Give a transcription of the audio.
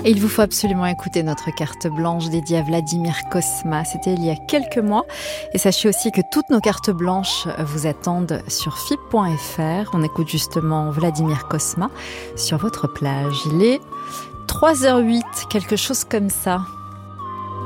Et il vous faut absolument écouter notre carte blanche dédiée à Vladimir Cosma. C'était il y a quelques mois. Et sachez aussi que toutes nos cartes blanches vous attendent sur FIP.fr. On écoute justement Vladimir Cosma sur votre plage. Il est 3h08, quelque chose comme ça.